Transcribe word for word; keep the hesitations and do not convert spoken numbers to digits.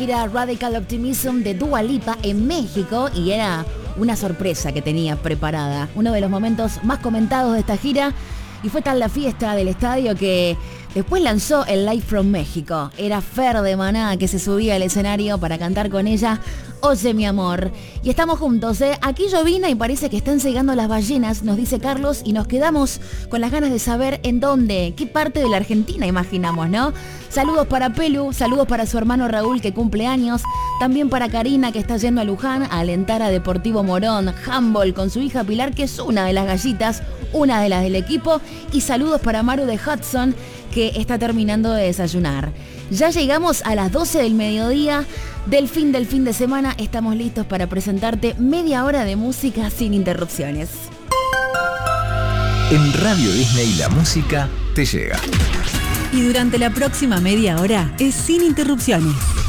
Era Radical Optimism de Dua Lipa en México y era una sorpresa que tenía preparada. Uno de los momentos más comentados de esta gira, y fue tal la fiesta del estadio que después lanzó el Live from México. Era Fer de Maná que se subía al escenario para cantar con ella Oye mi amor. Y estamos juntos, ¿eh? Aquí llovina y parece que están llegando las ballenas, nos dice Carlos, y nos quedamos con las ganas de saber en dónde, qué parte de la Argentina imaginamos, ¿no? Saludos para Pelu, saludos para su hermano Raúl que cumple años, también para Karina que está yendo a Luján a alentar a Deportivo Morón, handball con su hija Pilar que es una de las gallitas, una de las del equipo, y saludos para Maru de Hudson que está terminando de desayunar. Ya llegamos a las doce del mediodía del fin del fin de semana, estamos listos para presentarte media hora de música sin interrupciones. En Radio Disney la música te llega. Y durante la próxima media hora es sin interrupciones.